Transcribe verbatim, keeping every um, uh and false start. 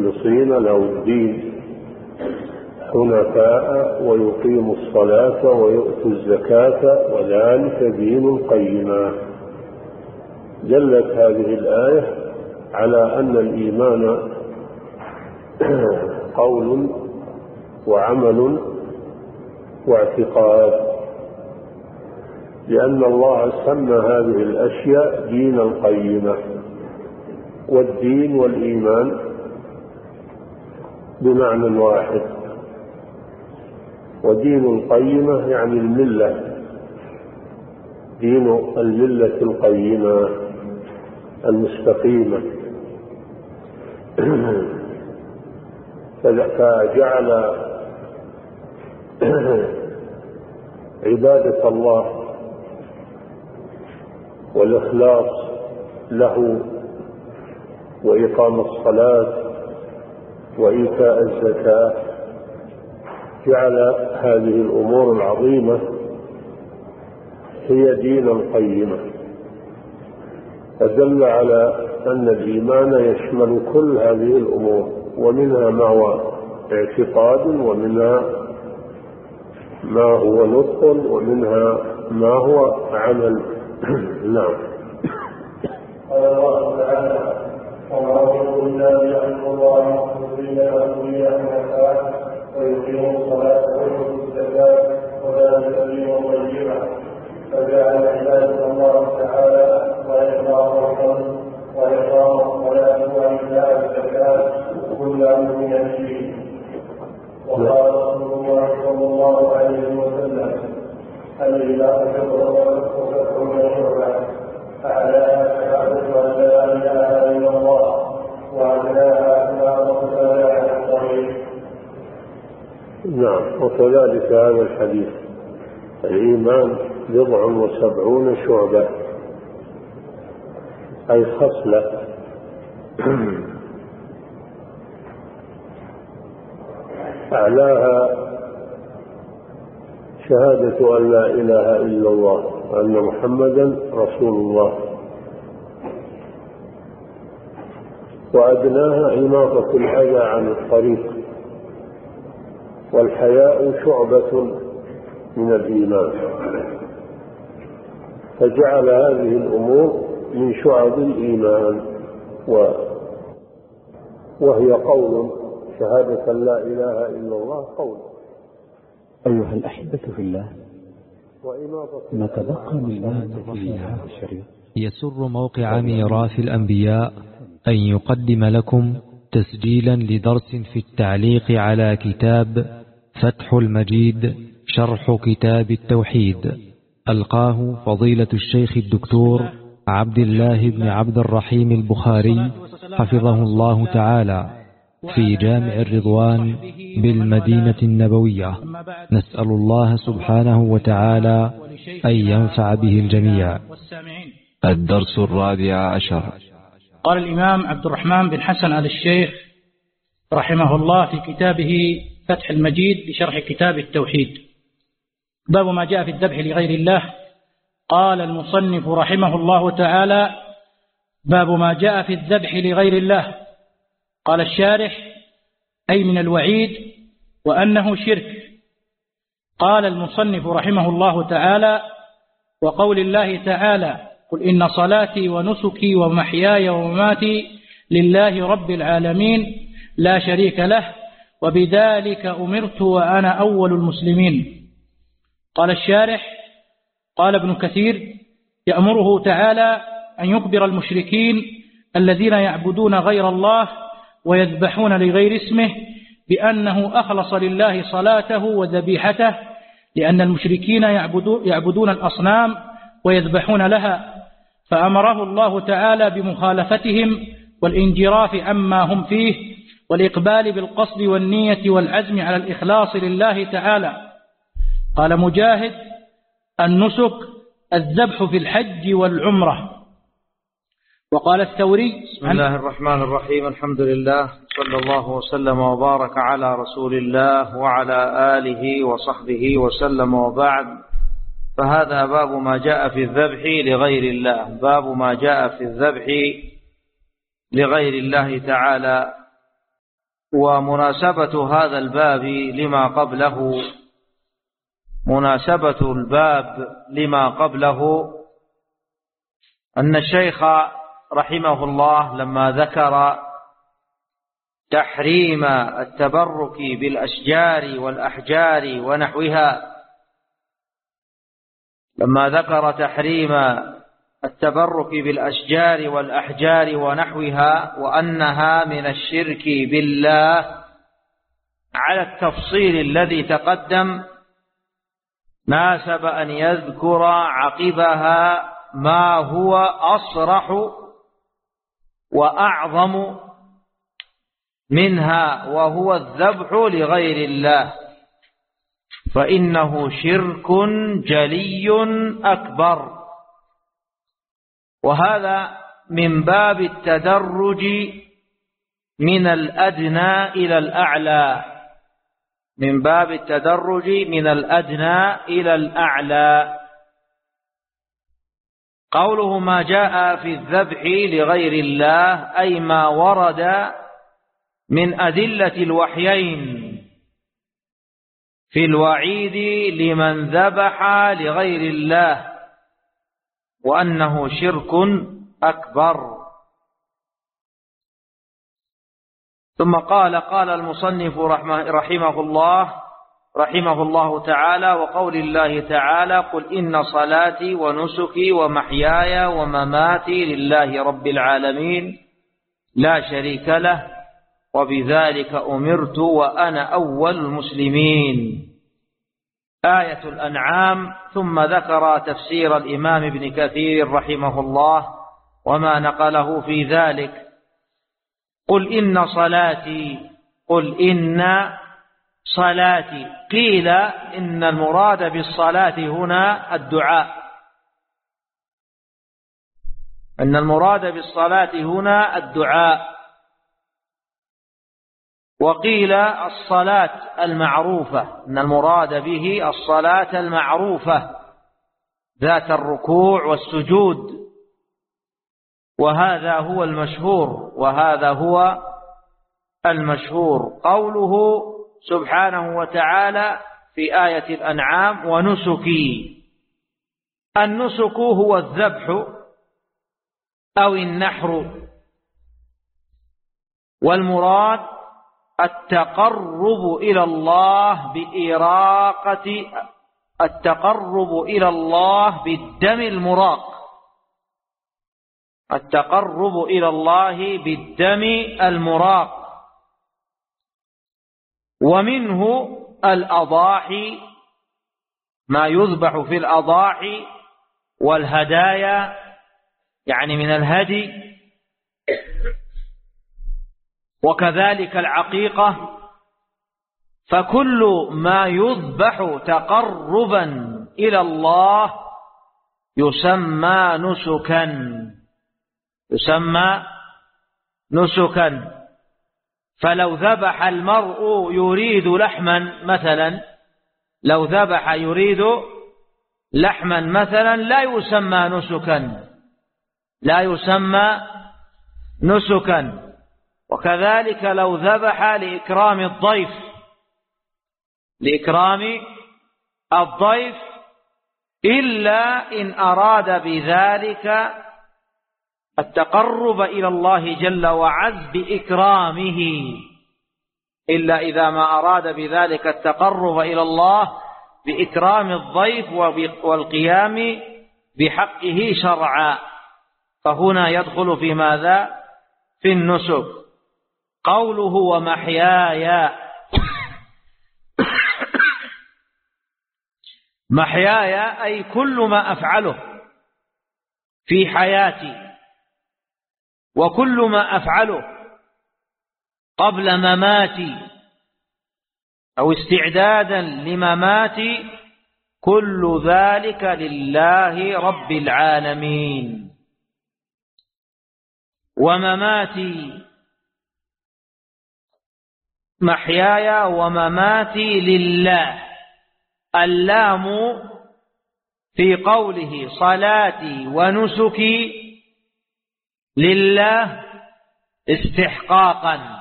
مخلصين له الدين حنفاء ويقيموا الصلاة ويؤتوا الزكاة وذلك دين القيمة. دلت هذه الآية على أن الإيمان قول وعمل واعتقاد، لأن الله سمى هذه الأشياء دين القيمة، والدين والإيمان بمعنى واحد. ودين القيمة يعني الملة، دين الملة القيمة المستقيمة. فجعل عبادة الله والإخلاص له وإقام الصلاة وإيتاء الزكاة، جعل هذه الأمور العظيمة هي دين القيمة، فدل على أن الإيمان يشمل كل هذه الأمور، ومنها ما هو اعتقاد، ومنها ما هو نطق، ومنها ما هو عمل. نعم. قال الله تعالى: وما أمروا إلا ليعبدوا الله مخلصين له الدين حنفاء ويقيموا الصلاة ويؤتوا الزكاة وذلك دين القيمة. فجعل عبادة الله تعالى وإقامة وإقام الصلاة وإيتاء الزكاة كلها من الدين. وقال رسول الله صلى الله عليه وسلم: الإله كبر وفتح شعبة، أعلاها شهادة أن لا إله إلا الله وأدناها إمامة الصلاة على الطريق. نعم. وكذلك هذا الحديث: الإيمان بضع وسبعون شعبة، أي خصلة. أعلاها شهادة أن لا إله إلا الله وأن محمدا رسول الله، وأدناها إماطة الأذى عن الطريق. والحياء شعبة من الإيمان، فجعل هذه الأمور من شعب الإيمان، وهي قول شهادة لا إله إلا الله قول. أيها الأحبة في الله، ما تبقى من مادة في هذا الشريط. يسر موقع ميراث الأنبياء أن يقدم لكم تسجيلا لدرس في التعليق على كتاب فتح المجيد شرح كتاب التوحيد، ألقاه فضيلة الشيخ الدكتور عبد الله بن عبد الرحيم البخاري حفظه الله تعالى في جامع الرضوان بالمدينة النبوية. نسأل الله سبحانه وتعالى أن ينفع به الجميع. الدرس الرابع عشر. قال الإمام عبد الرحمن بن حسن آل الشيخ رحمه الله في كتابه فتح المجيد بشرح كتاب التوحيد: باب ما جاء في الذبح لغير الله. قال المصنف رحمه الله تعالى: باب ما جاء في الذبح لغير الله. قال الشارح: أي من الوعيد وأنه شرك. قال المصنف رحمه الله تعالى: وقول الله تعالى: قل إن صلاتي ونسكي ومحياي ومماتي لله رب العالمين لا شريك له وبذلك أمرت وأنا أول المسلمين. قال الشارح: قال ابن كثير: يأمره تعالى أن يخبر المشركين الذين يعبدون غير الله ويذبحون لغير اسمه بأنه أخلص لله صلاته وذبيحته، لأن المشركين يعبدون الأصنام ويذبحون لها، فأمره الله تعالى بمخالفتهم والانجراف عما هم فيه والإقبال بالقصد والنية والعزم على الإخلاص لله تعالى. قال مجاهد: النسك الذبح في الحج والعمرة. وقال الثوري: بسم الله الرحمن الرحيم، الحمد لله، صلى الله وسلم وبارك على رسول الله وعلى آله وصحبه وسلم، وبعد. فهذا باب ما جاء في الذبح لغير الله. باب ما جاء في الذبح لغير الله تعالى. ومناسبة هذا الباب لما قبله مناسبة الباب لما قبله أن الشيخ رحمه الله لما ذكر تحريم التبرك بالأشجار والأحجار ونحوها لما ذكر تحريم التبرك بالأشجار والأحجار ونحوها وأنها من الشرك بالله على التفصيل الذي تقدم ناسب أن يذكر عقبها ما هو أصرح وأعظم منها وهو الذبح لغير الله فإنه شرك جلي أكبر وهذا من باب التدرج من الأدنى إلى الأعلى من باب التدرج من الأدنى إلى الأعلى. قوله ما جاء في الذبح لغير الله أي ما ورد من أدلة الوحيين في الوعيد لمن ذبح لغير الله وأنه شرك أكبر. ثم قال قال المصنف رحمه الله رحمه الله تعالى وقول الله تعالى قل إن صلاتي ونسكي ومحياي ومماتي لله رب العالمين لا شريك له وبذلك أمرت وأنا أول المسلمين. آية الأنعام. ثم ذكر تفسير الإمام ابن كثير رحمه الله وما نقله في ذلك. قل إن صلاتي قل إن صلاتي قيل إن المراد بالصلاة هنا الدعاء أن المراد بالصلاة هنا الدعاء وقيل الصلاة المعروفة أن المراد به الصلاة المعروفة ذات الركوع والسجود وهذا هو المشهور وهذا هو المشهور. قوله سبحانه وتعالى في آية الأنعام ونسكي النسك هو الذبح أو النحر والمراد التقرب إلى الله بإراقة التقرب إلى الله بالدم المراق التقرب إلى الله بالدم المراق ومنه الأضاحي ما يذبح في الأضاحي والهدايا يعني من الهدي وكذلك العقيقة فكل ما يذبح تقربا إلى الله يسمى نسكا يسمى نسكا. فلو ذبح المرء يريد لحما مثلا لو ذبح يريد لحما مثلا لا يسمى نسكا لا يسمى نسكا. وكذلك لو ذبح لإكرام الضيف لإكرام الضيف إلا إن أراد بذلك التقرب إلى الله جل وعز بإكرامه إلا إذا ما أراد بذلك التقرب إلى الله بإكرام الضيف والقيام بحقه شرعا فهنا يدخل في ماذا؟ في النسك. قوله ومحياي محياي أي كل ما أفعله في حياتي وكل ما أفعله قبل مماتي أو استعدادا لمماتي كل ذلك لله رب العالمين. ومماتي محياي ومماتي لله اللام في قوله صلاتي ونسكي لله استحقاقا